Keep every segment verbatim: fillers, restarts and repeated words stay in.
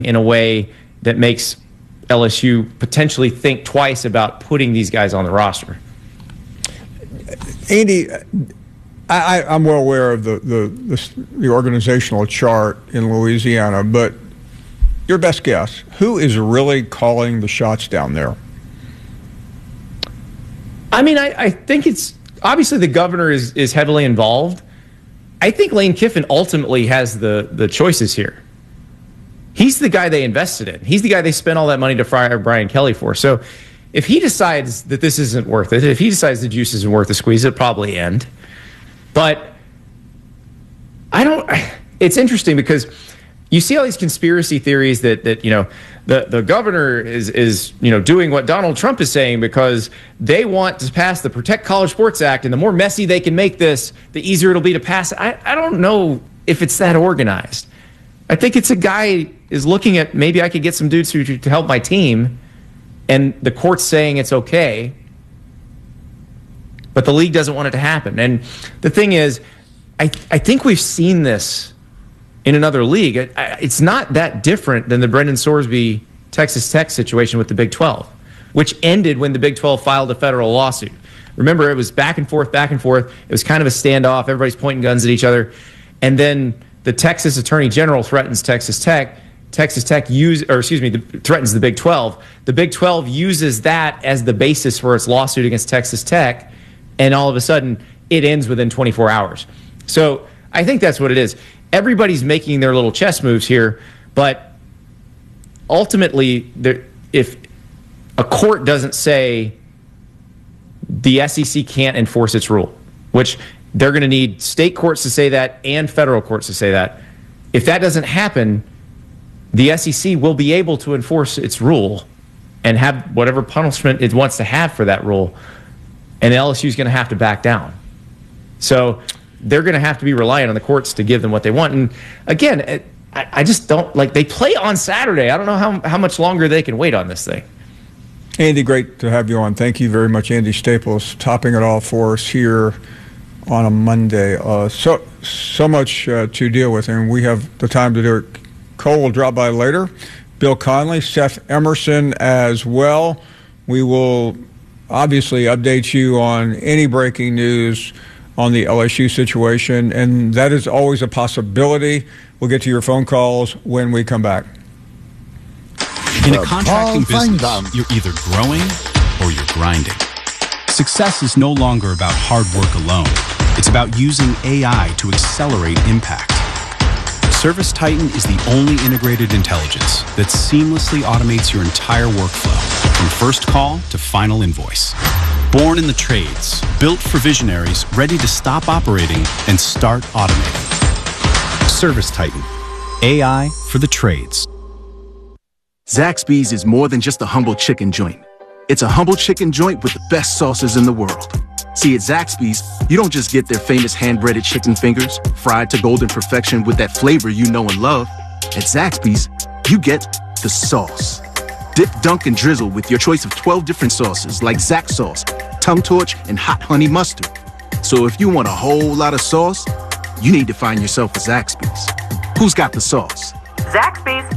in a way that makes L S U potentially think twice about putting these guys on the roster. Andy, I, I'm well aware of the, the, the, the organizational chart in Louisiana, but your best guess, who is really calling the shots down there? I mean, I, I think it's obviously the governor is, is heavily involved. I think Lane Kiffin ultimately has the, the choices here. He's the guy they invested in. He's the guy they spent all that money to fire Brian Kelly for. So if he decides that this isn't worth it, if he decides the juice isn't worth the squeeze, it'll probably end. But I don't, it's interesting because you see all these conspiracy theories that, that you know, the, the governor is, is, you know, doing what Donald Trump is saying because they want to pass the Protect College Sports Act, and the more messy they can make this, the easier it'll be to pass it. I, I don't know if it's that organized. I think it's a guy is looking at, maybe I could get some dudes to, to help my team, and the court's saying it's okay, but the league doesn't want it to happen. And the thing is, I, I think we've seen this in another league. It, it's not that different than the Brendan Sorsby Texas Tech situation with the Big twelve, which ended when the Big twelve filed a federal lawsuit. Remember, it was back and forth, back and forth. It was kind of a standoff. Everybody's pointing guns at each other. And then the Texas Attorney General threatens Texas Tech. Texas Tech use, or excuse me, the, threatens the Big twelve. The Big twelve uses that as the basis for its lawsuit against Texas Tech, and all of a sudden it ends within twenty-four hours. So I think that's what it is. Everybody's making their little chess moves here, but ultimately, there, if a court doesn't say the S E C can't enforce its rule, which they're going to need state courts to say that and federal courts to say that, if that doesn't happen, the S E C will be able to enforce its rule and have whatever punishment it wants to have for that rule, and L S U is going to have to back down. So they're going to have to be reliant on the courts to give them what they want. And again, it, I, I just don't, like, they play on Saturday. I don't know how, how much longer they can wait on this thing. Andy, great to have you on. Thank you very much, Andy Staples, topping it all for us here on a Monday. Uh, so so much uh, to deal with, and we have the time to do it. Cole will drop by later. Bill Conley, Seth Emerson as well. We will obviously update you on any breaking news on the L S U situation, and that is always a possibility. We'll get to your phone calls when we come back. In a contracting business, you're either growing or you're grinding. Success is no longer about hard work alone. It's about using A I to accelerate impact. ServiceTitan is the only integrated intelligence that seamlessly automates your entire workflow, from first call to final invoice. Born in the trades, built for visionaries ready to stop operating and start automating. ServiceTitan, A I for the trades. Zaxby's is more than just a humble chicken joint. It's a humble chicken joint with the best sauces in the world. See, at Zaxby's, you don't just get their famous hand-breaded chicken fingers, fried to golden perfection with that flavor you know and love. At Zaxby's, you get the sauce. Dip, dunk, and drizzle with your choice of twelve different sauces like Zax sauce, Tum Torch, and Hot Honey Mustard. So if you want a whole lot of sauce, you need to find yourself a Zaxby's. Who's got the sauce? Zaxby's.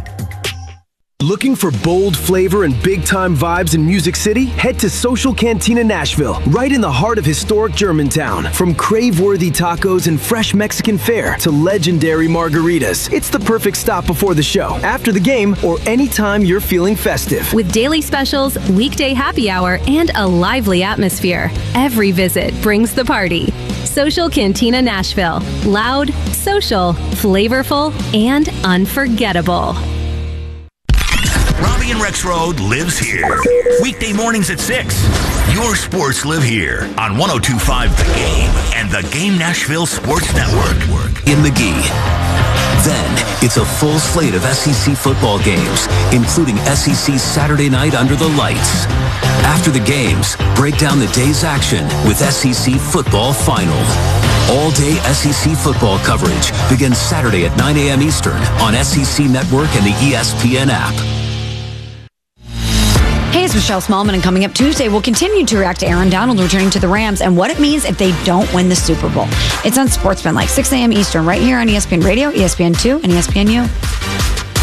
Looking for bold flavor and big-time vibes in Music City? Head to Social Cantina Nashville, right in the heart of historic Germantown. From crave-worthy tacos and fresh Mexican fare to legendary margaritas, it's the perfect stop before the show, after the game, or anytime you're feeling festive. With daily specials, weekday happy hour, and a lively atmosphere, every visit brings the party. Social Cantina Nashville. Loud, social, flavorful, and unforgettable. Robbie and Rex Road lives here. Weekday mornings at six. Your sports live here on one oh two point five The Game and the Game Nashville Sports Network. In the G. Then, it's a full slate of S E C football games, including S E C Saturday night under the lights. After the games, break down the day's action with S E C Football Final. All-day S E C football coverage begins Saturday at nine a.m. Eastern on S E C Network and the E S P N app. Hey, it's Michelle Smallman, and coming up Tuesday, we'll continue to react to Aaron Donald returning to the Rams and what it means if they don't win the Super Bowl. It's on Sportsman, like six a.m. Eastern, right here on E S P N Radio, E S P N two, and E S P N U.